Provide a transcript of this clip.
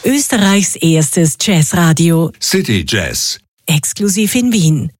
Österreichs erstes Jazzradio. City Jazz. Exklusiv in Wien.